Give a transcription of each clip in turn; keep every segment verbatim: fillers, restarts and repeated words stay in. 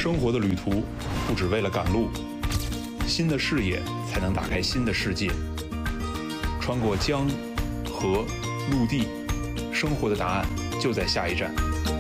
生活的旅途不只为了赶路，新的视野才能打开新的世界。穿过江、河、陆地，生活的答案就在下一站。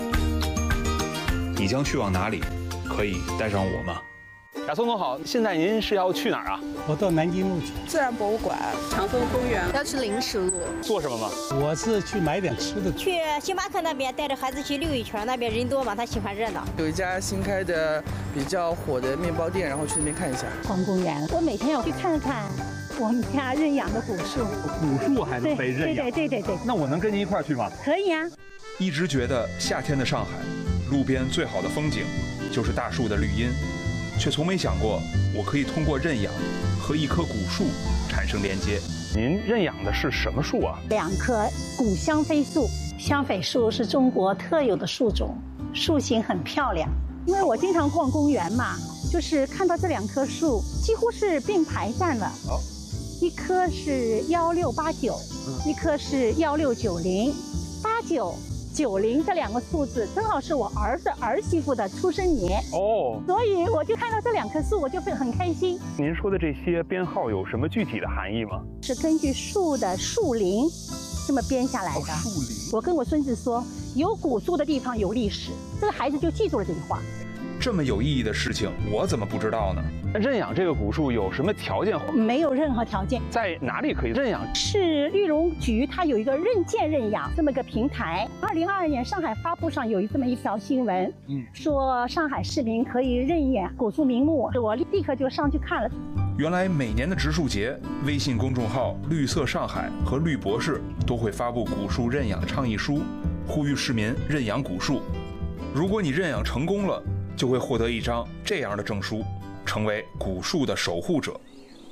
你将去往哪里？可以带上我吗？ 雅松总好，现在您是要去哪儿啊？ 我到南京路去。 自然博物馆、长风公园， 要去临时路。 做什么吗？ 我是去买点吃的。 去星巴克那边带着孩子去溜一圈，那边人多嘛，他喜欢热闹。 有一家新开的比较火的面包店，然后去那边看一下。 逛公园，我每天要去看看我们家认养的古树。 古树还能被认养？ 对对对对对。 那我能跟您一块儿去吗？ 可以啊。 一直觉得夏天的上海，路边最好的风景就是大树的绿荫，却从没想过我可以通过认养和一棵古树产生连接。 您认养的是什么树啊？ 两棵古香榧树。香榧树是中国特有的树种，树形很漂亮。因为我经常逛公园嘛，就是看到这两棵树几乎是并排站了。 哦， 一棵是幺六八九，一棵是幺六九零，八九。九零这两个数字正好是我儿子儿媳妇的出生年哦， 所以我就看到这两棵树，我就会很开心。 您说的这些编号有什么具体的含义吗？ 是根据树的树龄这么编下来的。 哦，树龄。 我跟我孙子说，有古树的地方有历史，这个孩子就记住了这句话。 这么有意义的事情，我怎么不知道呢？ 认养这个古树有什么条件？ 没有任何条件。 在哪里可以认养？ 是绿农局，它有一个认建认养这么一个平台。二零二二年上海发布上有这么一条新闻，嗯，说上海市民可以认养古树名木，我立刻就上去看了。 原来每年的植树节，微信公众号“绿色上海”和绿博士都会发布古树认养倡议书，呼吁市民认养古树。如果你认养成功了，就会获得一张这样的证书，成为古树的守护者。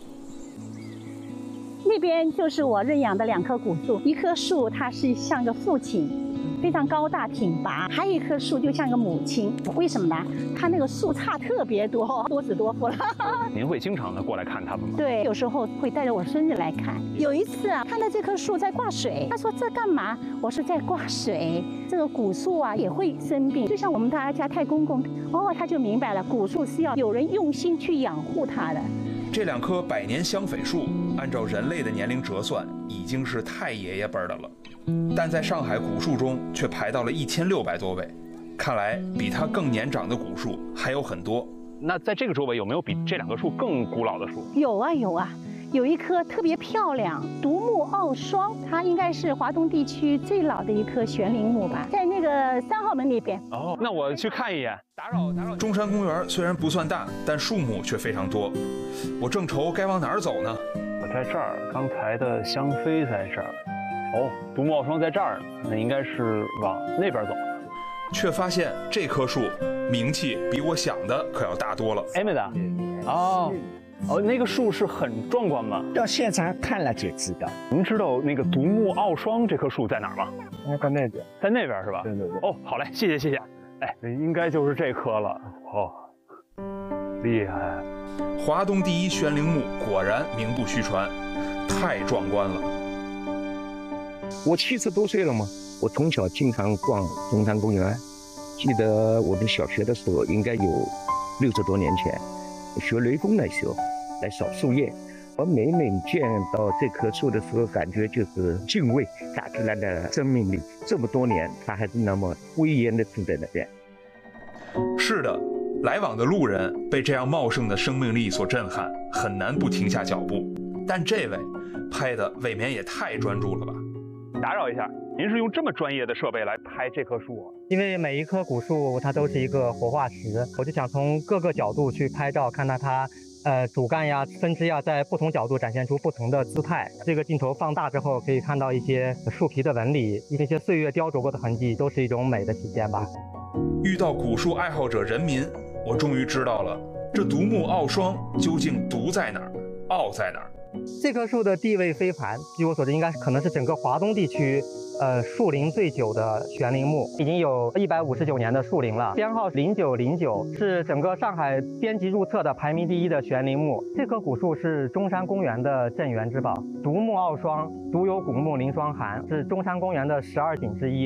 那边就是我认养的两棵古树，一棵树它是像个父亲，非常高大挺拔，还有一棵树就像个母亲。为什么呢？它那个树杈特别多，多子多福了。 您会经常的过来看它们吗？ 对，有时候会带着我孙子来看。有一次啊，看到这棵树在挂水，他说这干嘛？我说在挂水。这个古树啊也会生病，就像我们大家太公公，哦，他就明白了，古树是要有人用心去养护它的。 这两棵百年香榧树，按照人类的年龄折算，已经是太爷爷辈的了，但在上海古树中却排到了一千六百多位。看来比它更年长的古树还有很多。 那在这个周围有没有比这两棵树更古老的树？ 有啊有啊，有一棵特别漂亮，独木傲霜，它应该是华东地区最老的一棵悬铃木吧，在那个三号门那边。 哦，那我去看一眼。打扰打扰。 中山公园虽然不算大，但树木却非常多。我正愁该往哪儿走呢？ 我在这儿，刚才的香榧在这儿。哦，独木傲霜在这儿，那应该是往那边走。 却发现这棵树名气比我想的可要大多了。 哎，妹子，哦。哦，那个树是很壮观吗？ 到现场看了就知道。 您知道那个独木傲霜这棵树在哪儿吗？ 在那边， 在那边是吧？ 对对对。 哦，好嘞，谢谢谢谢。哎，应该就是这棵了。哦，厉害！ 华东第一悬铃木果然名不虚传，太壮观了。 我七十多岁了嘛，我从小经常逛中山公园，记得我们小学的时候，应该有六十多年前。学雷锋那时候来扫树叶，我每每见到这棵树的时候，感觉就是敬畏大自然的生命力。这么多年，它还是那么威严的站在那边。 是的，来往的路人被这样茂盛的生命力所震撼，很难不停下脚步。但这位拍的未免也太专注了吧？ 打扰一下，您是用这么专业的设备来拍这棵树啊？ 因为每一棵古树它都是一个活化石，我就想从各个角度去拍照，看到它呃主干呀、分支呀，在不同角度展现出不同的姿态。这个镜头放大之后，可以看到一些树皮的纹理，一些岁月雕琢过的痕迹，都是一种美的体现吧。 遇到古树爱好者人民，我终于知道了这独木傲霜究竟独在哪儿，傲在哪儿。 这棵树的地位非凡，据我所知，应该可能是整个华东地区，呃，树龄最久的悬铃木，已经有一百五十九年的树龄了。编号零九零九，是整个上海编辑入册的排名第一的悬铃木。这棵古树是中山公园的镇园之宝，独木傲霜，独有古木临霜寒，是中山公园的十二景之一。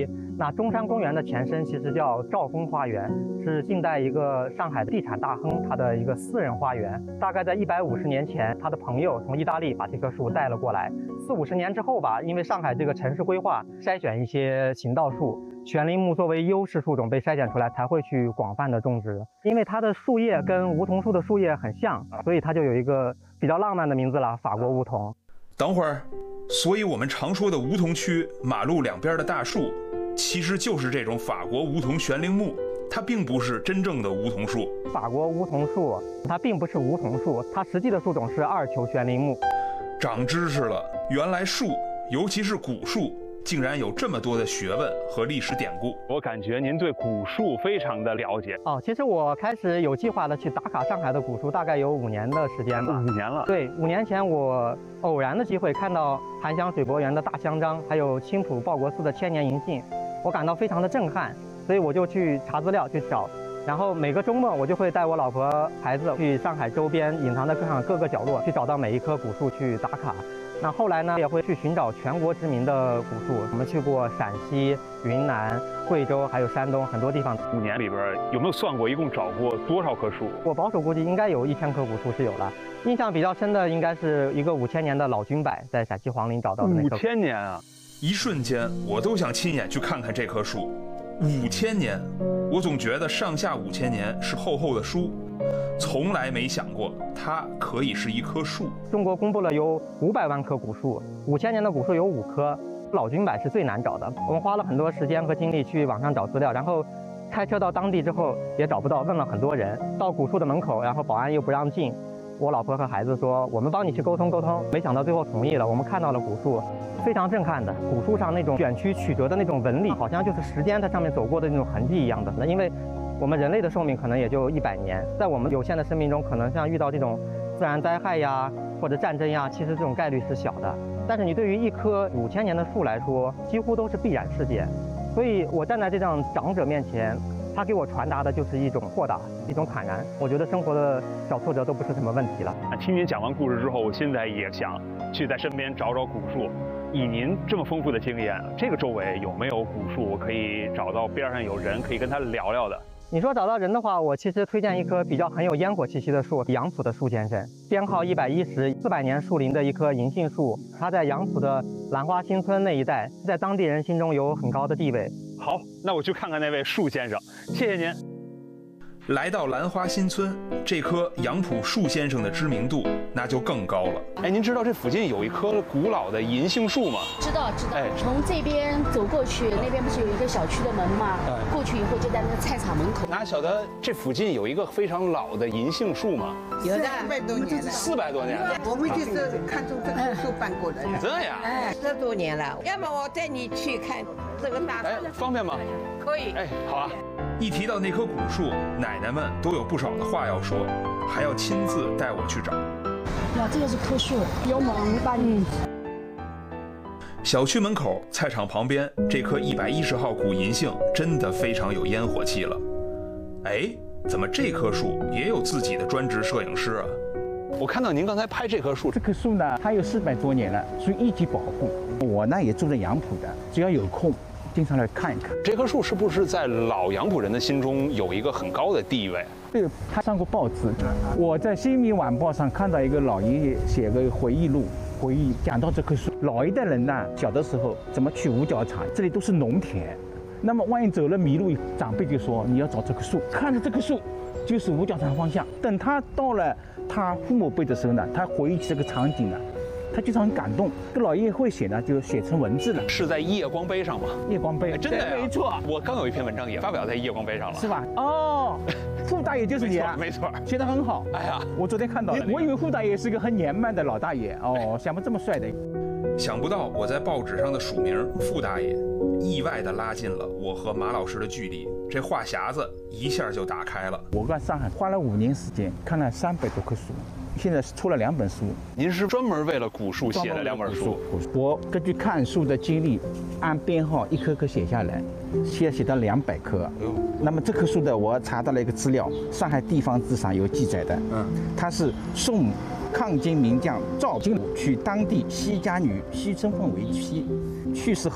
那中山公园的前身其实叫兆丰花园，是近代一个上海的地产大亨他的一个私人花园。大概在一百五十年前，他的朋友从意大利把这棵树带了过来。四五十年之后吧，因为上海这个城市规划筛选一些行道树，悬铃木作为优势树种被筛选出来，才会去广泛的种植。因为它的树叶跟梧桐树的树叶很像，所以它就有一个比较浪漫的名字了——法国梧桐。 等会儿，所以我们常说的梧桐区马路两边的大树，其实就是这种法国梧桐悬铃木，它并不是真正的梧桐树。 法国梧桐树它并不是梧桐树，它实际的树种是二球悬铃木。 长知识了，原来树，尤其是古树，竟然有这么多的学问和历史典故。 我感觉您对古树非常的了解哦。其实我开始有计划的去打卡上海的古树，大概有五年的时间吧。 五年了。 对，五年前我偶然的机会看到韩湘水柏园的大香樟，还有青浦报国寺的千年银杏，我感到非常的震撼，所以我就去查资料去找。然后每个周末我就会带我老婆孩子去上海周边隐藏在各上各个角落去找到每一棵古树去打卡。那后来呢，也会去寻找全国知名的古树。我们去过陕西、云南、贵州，还有山东很多地方。 五年里边有没有算过一共找过多少棵树？ 我保守估计应该有一千棵古树是有了。印象比较深的应该是一个五千年的老君柏，在陕西黄陵找到的那棵。 五千年啊！ 一瞬间，我都想亲眼去看看这棵树。五千年，我总觉得上下五千年是厚厚的书，从来没想过它可以是一棵树。 中国公布了有五百万棵古树，五千年的古树有五棵，老君柏是最难找的。我们花了很多时间和精力去网上找资料，然后开车到当地之后也找不到，问了很多人。到古树的门口，然后保安又不让进，我老婆和孩子说我们帮你去沟通沟通，没想到最后同意了。我们看到了古树，非常震撼的，古树上那种卷曲曲折的那种纹理，好像就是时间在上面走过的那种痕迹一样的。那因为我们人类的寿命可能也就一百年，在我们有限的生命中，可能像遇到这种自然灾害呀或者战争呀，其实这种概率是小的。但是你对于一棵五千年的树来说，几乎都是必然事件。所以我站在这样长者面前，他给我传达的就是一种豁达，一种坦然。我觉得生活的小挫折都不是什么问题了。 听您讲完故事之后，我现在也想去在身边找找古树。以您这么丰富的经验，这个周围有没有古树我可以找到边上有人可以跟他聊聊的？ 你说找到人的话，我其实推荐一棵比较很有烟火气息的树，杨浦的树先生，编号一百一十，四百年树龄的一棵银杏树，它在杨浦的兰花新村那一带，在当地人心中有很高的地位。 好，那我去看看那位树先生，谢谢您。 来到兰花新村，这棵杨浦树先生的知名度那就更高了。 哎，您知道这附近有一棵古老的银杏树吗？ 知道知道。 哎， 从这边走过去，那边不是有一个小区的门吗？过去以后就在那个菜场门口。 哪晓得这附近有一个非常老的银杏树吗？ 有的，四百多年了。 四百多年了。 我们就是看中这棵树搬过来的。 这样？ 哎，十多年了。要么我带你去看这个大树。 哎，方便吗？ 可以。 哎，好啊。 一提到那棵古树，奶奶们都有不少的话要说，还要亲自带我去找。 哇，这个是棵树，有猛大力。 小区门口、菜场旁边，这棵一百一十号古银杏真的非常有烟火气了。哎，怎么这棵树也有自己的专职摄影师啊？ 我看到您刚才拍这棵树， 这棵树呢，它有四百多年了，属于一级保护。我呢也住在杨浦的，只要有空，经常来看一看。 这棵树是不是在老杨浦人的心中有一个很高的地位？ 对，他上过报纸。我在《新民晚报》上看到一个老爷爷写个回忆录，回忆讲到这棵树。老一代人呢，小的时候怎么去五角场，这里都是农田。那么万一走了迷路，长辈就说你要找这棵树，看着这棵树就是五角场方向。等他到了他父母辈的时候呢，他回忆起这个场景呢，他就是很感动。这老爷爷会写呢，就写成文字了。 是在夜光碑上吗？ 夜光碑， 哎、真的呀， 没错。 我刚有一篇文章也发表在夜光碑上了， 是吧？哦，傅大爷就是你啊， 没错， 写得很好。 哎呀， 我昨天看到了，我以为傅大爷是个很年迈的老大爷哦，想不这么帅的。 想不到我在报纸上的署名傅大爷，意外地拉近了我和马老师的距离，这话匣子一下就打开了。 我在上海花了五年时间，看了三百多棵树，现在出了两本书。 您是专门为了古树写的两本书？ 我根据看树的经历，按编号一棵棵写下来，现在写到两百棵。那么这棵树的，我查到了一个资料，上海地方志上有记载的。嗯，它是宋抗金名将赵金武娶当地西家女西春凤为妻，去世后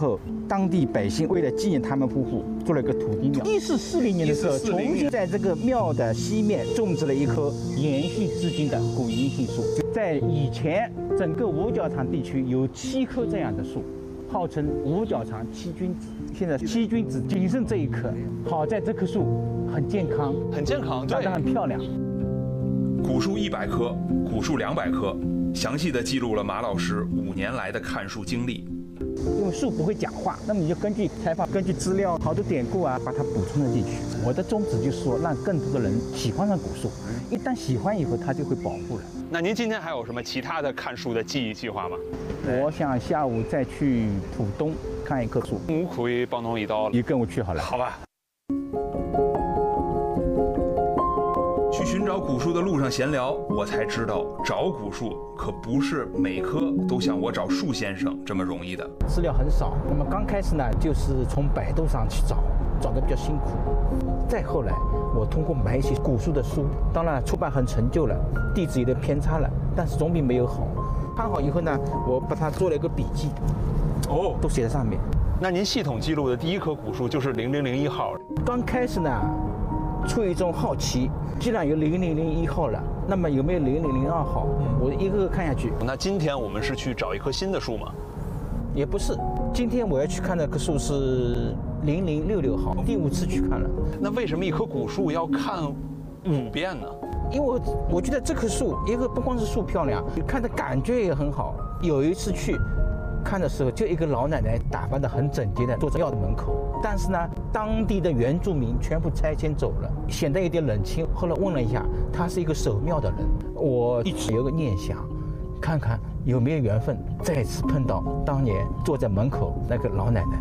当地百姓为了纪念他们夫妇，做了一个土地庙。一四四零年的时候，重新在这个庙的西面种植了一棵延续至今的古银杏树。在以前，整个五角场地区有七棵这样的树，号称五角场七君子。现在七君子仅剩这一棵，好在这棵树很健康， 很健康， 长得很漂亮。 古树一百棵，古树两百棵，详细的记录了马老师五年来的看树经历。 因为树不会讲话，那么你就根据采访、根据资料、好多典故啊，把它补充了进去。我的宗旨就是说，让更多的人喜欢上古树，一旦喜欢以后，它就会保护了。 那您今天还有什么其他的看树的记忆计划吗？ 我想下午再去浦东看一棵树。 我可以帮侬一道， 你跟我去好了。 好吧。 去寻找古树的路上闲聊，我才知道找古树可不是每棵都像我找树先生这么容易的。 资料很少，那么刚开始呢，就是从百度上去找，找得比较辛苦。再后来，我通过买一些古树的书，当然出版很陈旧了，地址有点偏差了，但是总比没有好。看好以后呢，我把它做了一个笔记， 哦， 都写在上面。 那您系统记录的第一棵古树就是零零零一号。 刚开始呢，出于一种好奇，既然有零零零一号了，那么有没有零零零二号？我一个个看下去。 那今天我们是去找一棵新的树吗？ 也不是，今天我要去看的棵树是零零六六号，第五次去看了。 那为什么一棵古树要看五遍呢？ 因为我我觉得这棵树，一个不光是树漂亮，看的感觉也很好。有一次去看的时候，就一个老奶奶打扮得很整洁的坐在庙的门口，但是呢，当地的原住民全部拆迁走了，显得有点冷清。后来问了一下，他是一个守庙的人，我一直有个念想，看看有没有缘分再次碰到当年坐在门口那个老奶奶。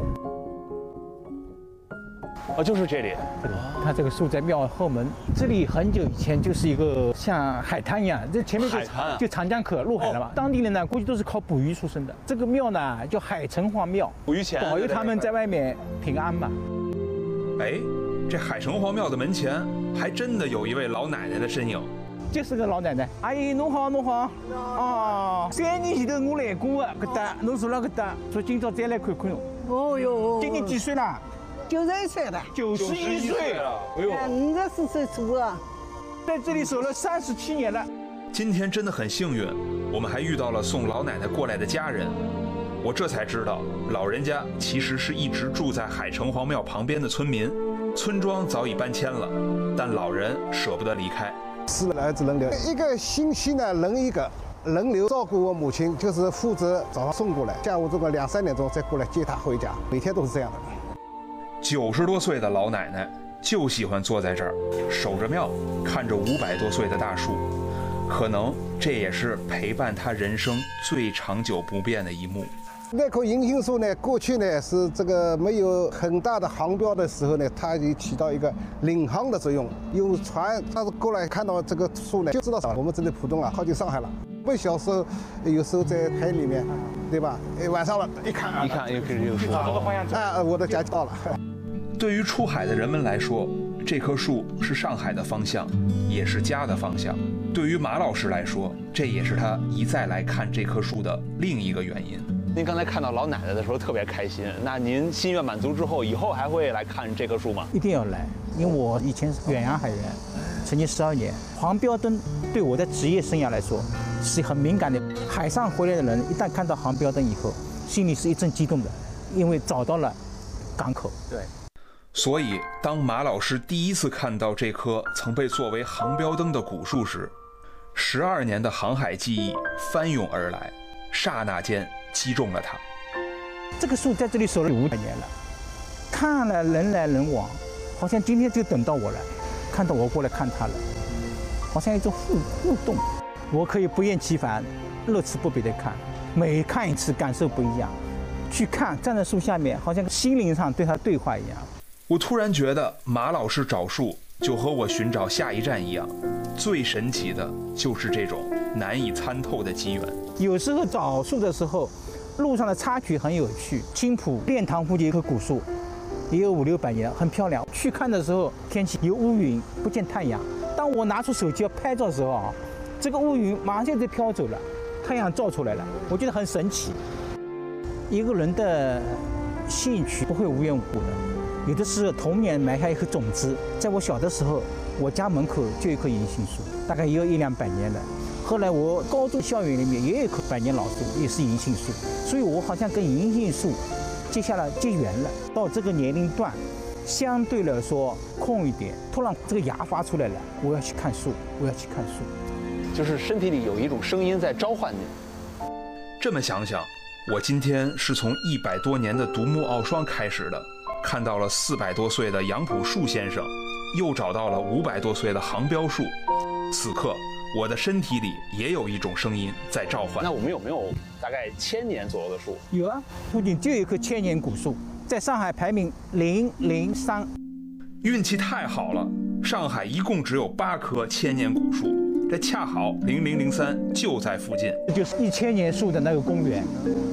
哦，就是这里。 它这个树在庙后门，这里很久以前就是一个像海滩一样，这前面就就长江口入海了嘛。当地人呢，估计都是靠捕鱼出身的。这个庙呢叫海城隍庙， 捕鱼钱保佑他们在外面平安嘛。 哎，这海城隍庙的门前还真的有一位老奶奶的身影。 就是个老奶奶，阿姨侬好侬好，哦，三年前头我来过的，搿搭侬住了搿搭，所以今朝再来看看。 哦哟， 今年几岁了？ 九十一岁了。 九十一岁了，哎呦， 五十四岁出啊， 在这里守了三十七年了。 今天真的很幸运，我们还遇到了送老奶奶过来的家人。我这才知道，老人家其实是一直住在海城隍庙旁边的村民，村庄早已搬迁了，但老人舍不得离开。 四个儿子轮流，一个星期呢轮一个，轮流照顾我母亲，就是负责早上送过来，下午这个两三点钟再过来接她回家，每天都是这样的。 九十多岁的老奶奶就喜欢坐在这儿，守着庙，看着五百多岁的大树，可能这也是陪伴她人生最长久不变的一幕。 那棵银杏树呢，过去呢是这个没有很大的航标的时候呢，它就起到一个领航的作用。有船，它是过来看到这个树呢，就知道我们这里浦东啊靠近上海了。我小时候有时候在海里面，对吧？哎，晚上了，一看一看又开始有树了，啊，我的家就到了。 对于出海的人们来说，这棵树是上海的方向，也是家的方向。对于马老师来说，这也是他一再来看这棵树的另一个原因。 您刚才看到老奶奶的时候特别开心，那您心愿满足之后，以后还会来看这棵树吗？ 一定要来，因为我以前是远洋海员，曾经十二年，黄标灯对我的职业生涯来说是很敏感的。海上回来的人一旦看到航标灯以后，心里是一阵激动的，因为找到了港口。 对。 所以，当马老师第一次看到这棵曾被作为航标灯的古树时，十二年的航海记忆翻涌而来，刹那间击中了他。 这个树在这里守了五百年了，看了人来人往，好像今天就等到我了，看到我过来看他了，好像一种互互动。我可以不厌其烦、乐此不疲地看，每看一次感受不一样。去看，站在树下面，好像心灵上对他对话一样。 我突然觉得马老师找树就和我寻找下一站一样，最神奇的就是这种难以参透的机缘。 有时候找树的时候，路上的插曲很有趣。青浦练塘附近有一棵古树，也有五六百年，很漂亮。去看的时候，天气有乌云，不见太阳。当我拿出手机要拍照的时候啊，这个乌云马上就飘走了，太阳照出来了，我觉得很神奇。一个人的兴趣不会无缘无故的。有的是童年埋下一颗种子，在我小的时候，我家门口就有一棵银杏树，大概也有一两百年了。后来我高中校园里面也有一棵百年老树，也是银杏树，所以我好像跟银杏树结下了结缘了。到这个年龄段，相对来说空一点，突然这个芽发出来了，我要去看树，我要去看树， 就是身体里有一种声音在召唤你。 这么想想，我今天是从一百多年的独木傲霜开始的，看到了四百多岁的杨朴树先生，又找到了五百多岁的杭标树。此刻，我的身体里也有一种声音在召唤。 那我们有没有大概千年左右的树？ 有啊，附近就有一棵千年古树，在上海排名零零三。 运气太好了，上海一共只有八棵千年古树，这恰好零零零三就在附近。 这就是一千年树的那个公园。